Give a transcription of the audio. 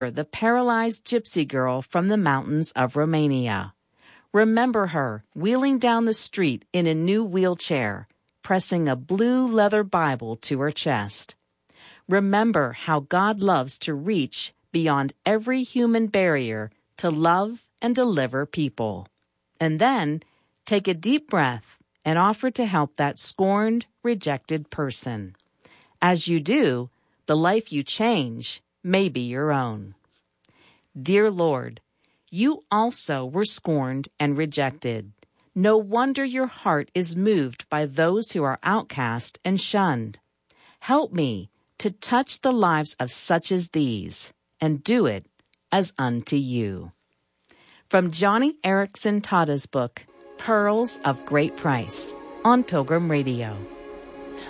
the paralyzed gypsy girl from the mountains of Romania. Remember her wheeling down the street in a new wheelchair, pressing a blue leather Bible to her chest. Remember how God loves to reach beyond every human barrier to love and deliver people. And then take a deep breath and offer to help that scorned, rejected person. As you do, the life you change may be your own. Dear Lord, you also were scorned and rejected. No wonder your heart is moved by those who are outcast and shunned. Help me to touch the lives of such as these, and do it as unto you. From Johnny Erickson Tada's book, Pearls of Great Price, on Pilgrim Radio.